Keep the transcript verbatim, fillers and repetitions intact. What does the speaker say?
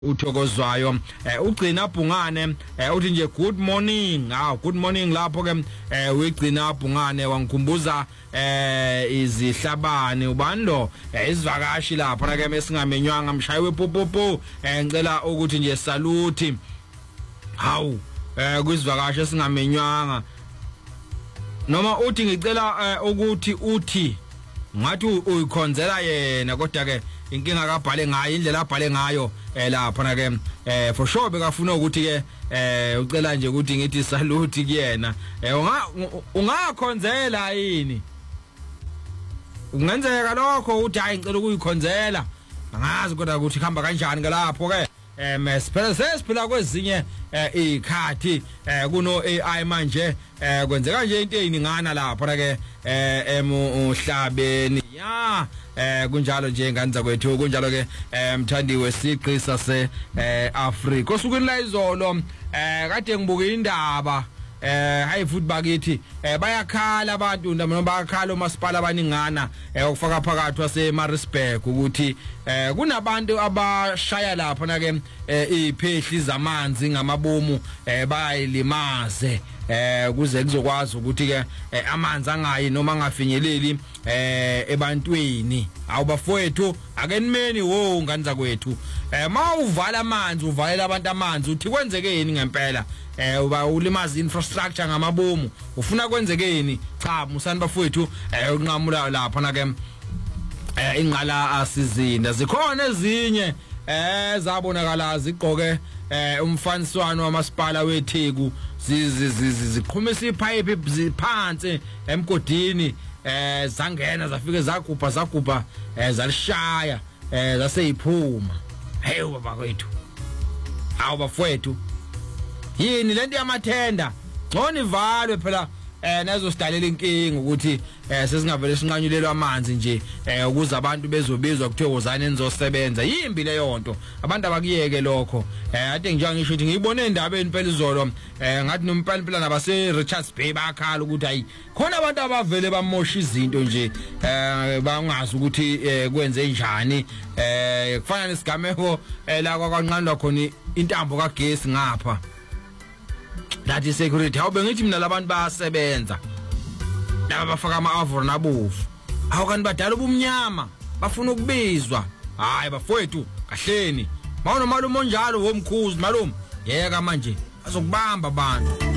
uthokozwayo ugcina Bhungane uthi nje good morning ah good morning lapho ke wegcina Bhungane wangikhumbuza izihlabane ubando isivakashi lapho na ke mesingamenywanga mshayiwe popopo ngicela ukuthi nje saluti hawu kwisivakashi esingamenywanga noma uthi ngicela ukuthi uthi ngathi uyikhonzela yena kodwa ke inkinga kabhale ngayo indlela abhale ngayo lapha na ke for sure bekafuna ukuthi ke ucela nje ukuthi ngithi salute kuyena ungakhonzela yini ungenzeka lokho uthi hayi ngicela ukuyikhonzela angazi kodwa ukuthi khamba kanjani ngalapho ke em siphela sesiphila kwezinye ikhathi kuno A I manje kwenzeka nje into eyiningana lapha na ke emhlabeni ya eh kunjalo nje nganza kwethu kunjalo ke mthandiwe siqisa se Africa osukwini la izolo eh kade ngibuka indaba eh hayi futhi bakithi bayakhala abantu noma bayakhala umasipala abaningana okufaka phakathi wase Maritzburg ukuthi kunabantu abashaya lapha na ke iphehli zamanzi ngamabomu bayilimaze eh kuze kuzokwazi ukuthi ke amanzi angayi noma angafinyeleli eh ebantwini awubafowethu akenimeni wo nganza kwethu eh mawuvala amanzi uvalela abantu amanzi uthi kwenzekeni ngempela eh uba ulimaza infrastructure ngamabomu ufuna kwenzekeni cha musani bafowethu eh unqamula lapha na ke eh inqala asizinda zikhona ezinye eh zabonakala ziqoke eh umfaniswano wamasipala weTheku ziqhumisa ipipe ziphansi emgodini eh zangena zafike zagubha zagubha zalishaya zaseyiphuma hey baba kwethu awu bafowethu yini lento yamathenda ngone ivalwe phela eh nazo sidalela inkingi ukuthi eh sesingavele sinqanyulelwa amanzi nje eh ukuze abantu bezobizwa kuthokozana enizosebenza yimbi le yonto abantu abakuyeke lokho eh ade njengoba ngisho ukuthi ngiyibone endabeni phela izolo eh ngathi nompani phela nabase Richards Bay bakhala ukuthi hayi khona abantu abavele bamosha izinto nje eh bangazi ukuthi kwenze njani eh kufana nesigameko la kwakwanqandwa khona intambo kagesi ngapha that is security awube ngithi mina labantu bayasebenza laba bafaka ama-avro nabovu awukani badala ubumnyama bafuna ukubizwa hayi bafowethu kahleni mawunomalume onjalo womkhuzi malume yeka manje azokubamba abantu